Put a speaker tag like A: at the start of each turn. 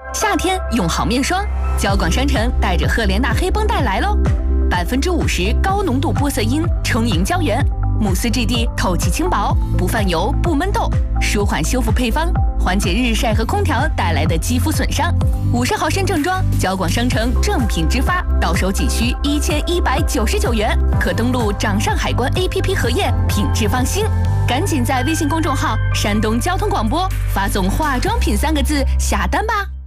A: 夏天用好面霜，交广商城带着赫莲娜黑绷带来喽，50%高浓度玻色因充盈胶原，慕斯质地透气轻薄，不泛油不闷痘，舒缓修复配方，缓解日晒和空调带来的肌肤损伤。50毫升正装，交广商城正品直发，到手仅需1199元，可登录掌上海关 APP 核验，品质放心。赶紧在微信公众号“山东交通广播”发送“化妆品”3个字下单吧。